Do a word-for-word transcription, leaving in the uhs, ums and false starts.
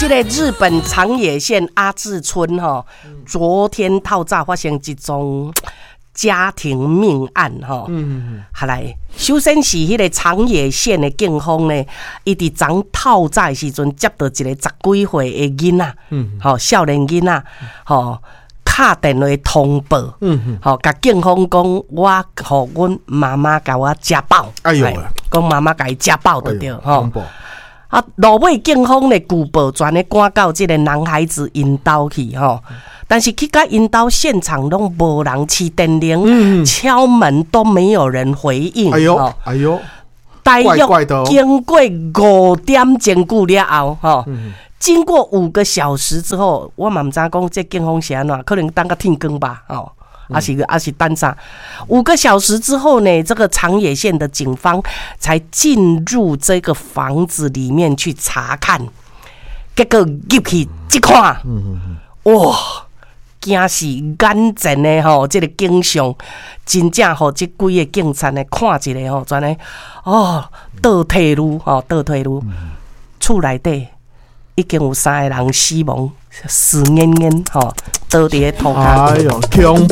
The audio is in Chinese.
这个日本长野县阿志村哈、哦，昨天透早发生一宗家庭命案哈、哦。嗯，好来，首先是迄个长野县的警方呢，伊伫昨透早的时阵接到一个十几岁的囡仔，嗯，好、哦、少年囡仔，吼、哦。打电话通报，嗯，吼，甲警方讲，我互阮妈妈甲我家暴，哎呦，讲妈妈甲伊家暴就对，吼、哎。啊，落尾警方咧举报全咧赶到即个男孩子因兜去，吼。但是去到因兜现场拢无人起电铃、嗯，敲门都没有人回应，哎呦，哎呦，大约经过五点钟久了后，吼。嗯经过五个小时之后，我嘛唔知讲这警方是安怎，可能等个天光吧，哦，还是还是等啥？五个小时之后呢，这个长野县的警方才进入这个房子里面去查看，结果入去一看，哇！惊死眼前的吼，这个景象真正吼，这几个警察呢看一个吼，全呢哦倒退路吼，倒退路，厝内底。已经有三个人死亡，死恹恹吼，倒伫咧涂骹。 哎呦，恐